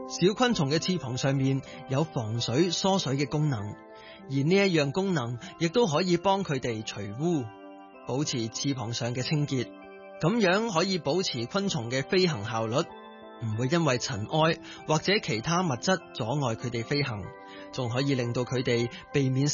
小昆蟲嘅翅膀上面有防水疏水嘅功能，而呢一樣功能亦都可以幫佢哋除污，保持翅膀上嘅清潔，咁樣可以保持昆蟲嘅飛行效率，唔會因為塵埃或者其他物質阻礙佢哋飛行，仲可以令到佢哋避免